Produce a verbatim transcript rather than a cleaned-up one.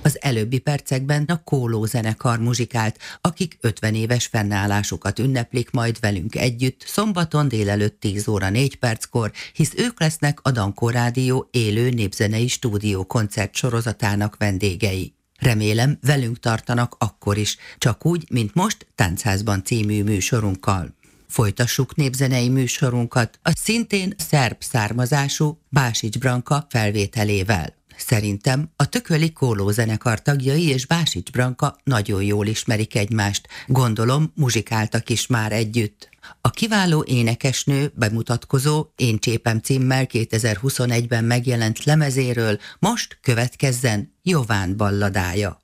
Az előbbi percekben a Kóló zenekar muzsikált, akik ötven éves fennállásukat ünneplik majd velünk együtt szombaton délelőtt tíz óra négy perckor, hisz ők lesznek a Dankó Rádió élő népzenei stúdió koncert sorozatának vendégei. Remélem, velünk tartanak akkor is, csak úgy, mint most Táncházban című műsorunkkal. Folytassuk népzenei műsorunkat a szintén szerb származású Básics Branka felvételével. Szerintem a Tököli Kóló zenekar tagjai és Básics Branka nagyon jól ismerik egymást, gondolom muzsikáltak is már együtt. A kiváló énekesnő bemutatkozó Én Csépem címmel kétezer-huszonegyben megjelent lemezéről most következzen Jován balladája.